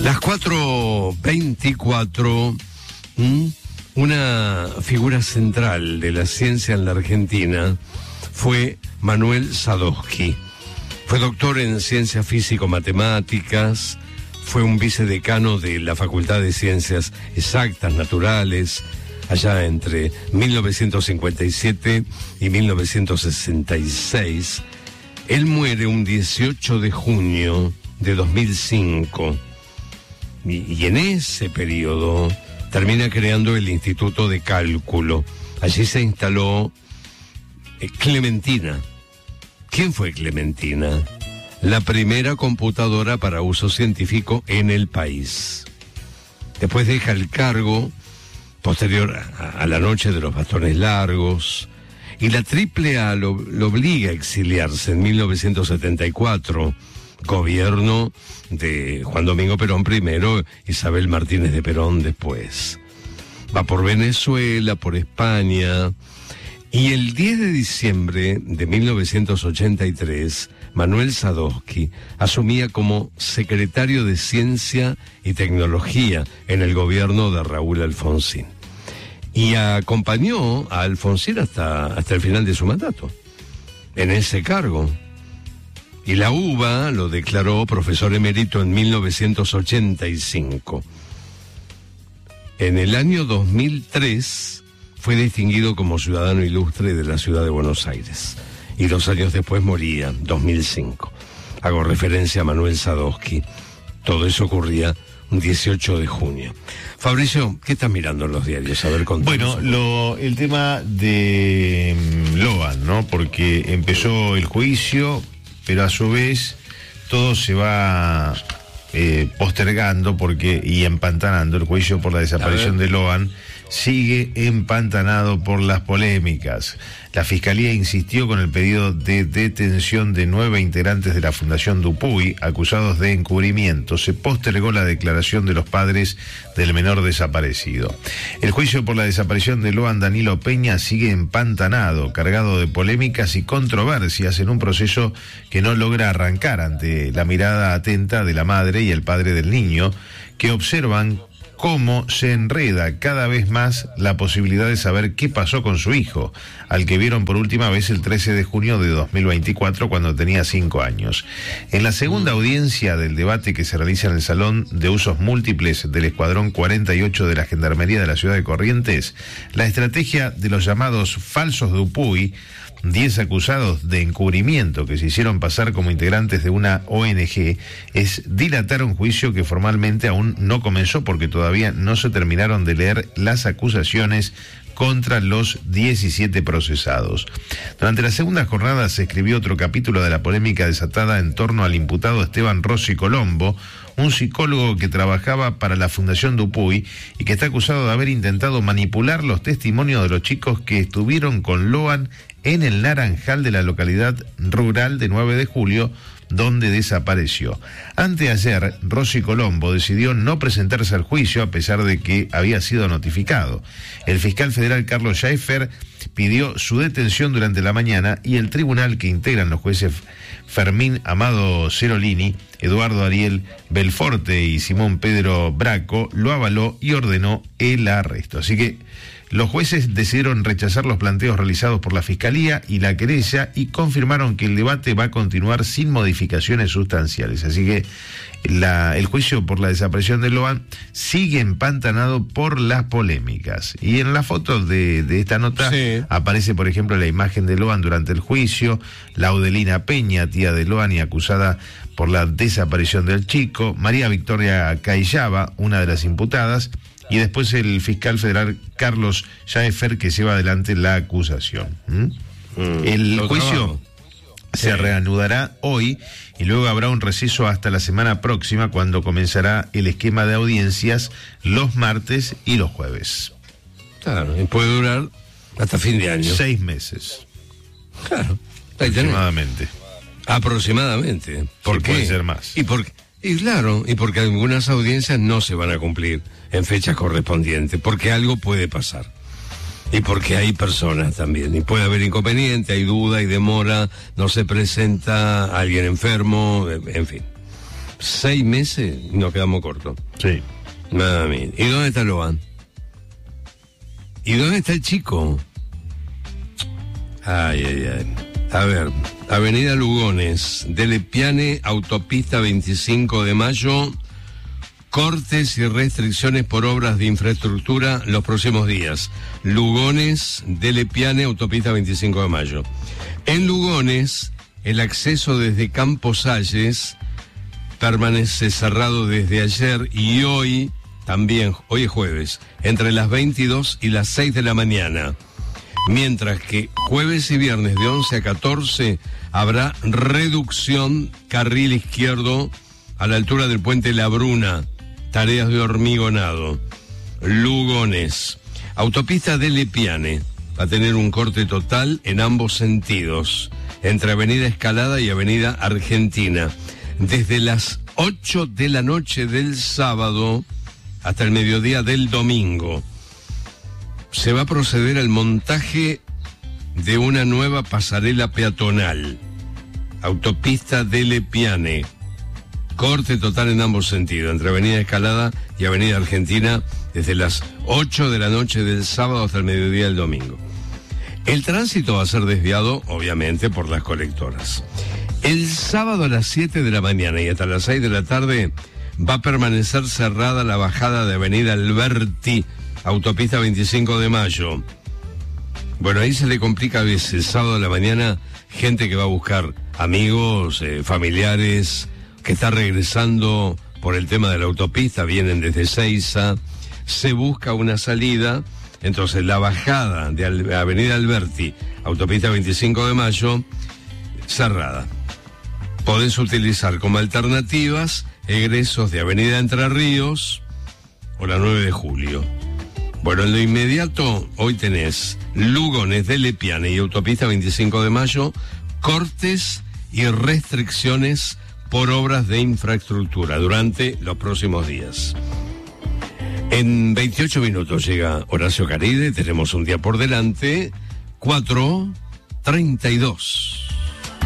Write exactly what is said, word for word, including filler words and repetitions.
Las cuatro veinticuatro, ¿m? Una figura central de la ciencia en la Argentina fue Manuel Sadowski. Fue doctor en ciencias físico-matemáticas, fue un vicedecano de la Facultad de Ciencias Exactas Naturales, allá entre mil novecientos cincuenta y siete y mil novecientos sesenta y seis. Él muere un dieciocho de junio de dos mil cinco. Y, y en ese periodo termina creando el Instituto de Cálculo. Allí se instaló eh, Clementina. ¿Quién fue Clementina? La primera computadora para uso científico en el país. Después deja el cargo, posterior a, a la noche de los bastones largos, y la Triple A lo, lo obliga a exiliarse en mil novecientos setenta y cuatro, gobierno de Juan Domingo Perón primero, Isabel Martínez de Perón después. Va por Venezuela, por España, y el diez de diciembre de mil novecientos ochenta y tres, Manuel Sadowski asumía como secretario de Ciencia y Tecnología en el gobierno de Raúl Alfonsín. Y acompañó a Alfonsín hasta, hasta el final de su mandato, en ese cargo. Y la U B A lo declaró profesor emérito en mil novecientos ochenta y cinco. En el año dos mil tres fue distinguido como ciudadano ilustre de la ciudad de Buenos Aires. Y dos años después moría, dos mil cinco. Hago referencia a Manuel Sadowski. Todo eso ocurría un dieciocho de junio. Fabricio, ¿qué estás mirando en los diarios? A ver, contanos. Bueno, lo, el tema de um, Loan, ¿no? Porque empezó el juicio, pero a su vez todo se va eh, postergando porque y empantanando. El juicio por la desaparición de Loan sigue empantanado por las polémicas. La Fiscalía insistió con el pedido de detención de nueve integrantes de la Fundación Dupuy, acusados de encubrimiento. Se postergó la declaración de los padres del menor desaparecido. El juicio por la desaparición de Loan Danilo Peña sigue empantanado, cargado de polémicas y controversias en un proceso que no logra arrancar ante la mirada atenta de la madre y el padre del niño, que observan cómo se enreda cada vez más la posibilidad de saber qué pasó con su hijo, al que vieron por última vez el trece de junio de dos mil veinticuatro cuando tenía cinco años. En la segunda audiencia del debate que se realiza en el Salón de Usos Múltiples del Escuadrón cuarenta y ocho de la Gendarmería de la Ciudad de Corrientes, la estrategia de los llamados falsos Dupuy, diez acusados de encubrimiento que se hicieron pasar como integrantes de una O N G, es dilatar un juicio que formalmente aún no comenzó porque todavía no se terminaron de leer las acusaciones contra los diecisiete procesados. Durante la segunda jornada se escribió otro capítulo de la polémica desatada en torno al imputado Esteban Rossi Colombo, un psicólogo que trabajaba para la Fundación Dupuy y que está acusado de haber intentado manipular los testimonios de los chicos que estuvieron con Loan en el Naranjal de la localidad rural de nueve de julio, donde desapareció. Anteayer, Rossi Colombo decidió no presentarse al juicio a pesar de que había sido notificado. El fiscal federal Carlos Schaeffer pidió su detención durante la mañana y el tribunal que integran los jueces Fermín Amado Cerolini, Eduardo Ariel Belforte y Simón Pedro Braco lo avaló y ordenó el arresto. Así que los jueces decidieron rechazar los planteos realizados por la Fiscalía y la querella y confirmaron que el debate va a continuar sin modificaciones sustanciales. Así que la, el juicio por la desaparición de Loan sigue empantanado por las polémicas. Y en la foto de, de esta nota sí aparece, por ejemplo, la imagen de Loan durante el juicio, Laudelina Peña, tía de Loan y acusada por la desaparición del chico, María Victoria Cayaba, una de las imputadas, y después el fiscal federal Carlos Schaeffer, que lleva adelante la acusación. ¿Mm? Mm, el juicio trabajo. se sí. reanudará hoy y luego habrá un receso hasta la semana próxima, cuando comenzará el esquema de audiencias los martes y los jueves. Claro, y puede durar hasta fin de año. Seis meses. Claro, aproximadamente. Aproximadamente. ¿Por qué? Puede ser más. Y porque Y claro, y porque algunas audiencias no se van a cumplir en fechas correspondientes, porque algo puede pasar. Y porque hay personas también, y puede haber inconveniente, hay duda, hay demora, no se presenta alguien enfermo, en fin. Seis meses y nos quedamos cortos. Sí. Nada mía. ¿Y dónde está Loan? ¿Y dónde está el chico? Ay, ay, ay. A ver, Avenida Lugones, de Lepiane, autopista veinticinco de mayo, cortes y restricciones por obras de infraestructura los próximos días. Lugones, de Lepiane, autopista veinticinco de mayo. En Lugones, el acceso desde Campos Salles permanece cerrado desde ayer y hoy, también, hoy es jueves, entre las veintidós y las seis de la mañana. Mientras que jueves y viernes de once a catorce habrá reducción carril izquierdo a la altura del puente La Bruna, tareas de hormigonado. Lugones, autopista de Lepiane, va a tener un corte total en ambos sentidos, entre Avenida Escalada y Avenida Argentina, desde las ocho de la noche del sábado hasta el mediodía del domingo. Se va a proceder al montaje de una nueva pasarela peatonal. Autopista de Lepiane. Corte total en ambos sentidos, entre Avenida Escalada y Avenida Argentina, desde las ocho de la noche del sábado hasta el mediodía del domingo. El tránsito va a ser desviado, obviamente, por las colectoras. El sábado a las siete de la mañana y hasta las seis de la tarde va a permanecer cerrada la bajada de Avenida Alberti, autopista veinticinco de mayo. Bueno, ahí se le complica a veces, sábado a la mañana, gente que va a buscar amigos, eh, familiares, que está regresando por el tema de la autopista, vienen desde Seiza, se busca una salida, entonces la bajada de Al- Avenida Alberti, autopista veinticinco de mayo, cerrada. Podés utilizar como alternativas egresos de Avenida Entre Ríos o la nueve de julio. Bueno, en lo inmediato, hoy tenés Lugones de Lepiane y autopista veinticinco de mayo, cortes y restricciones por obras de infraestructura durante los próximos días. En veintiocho minutos llega Horacio Caride, tenemos un día por delante, cuatro treinta y dos.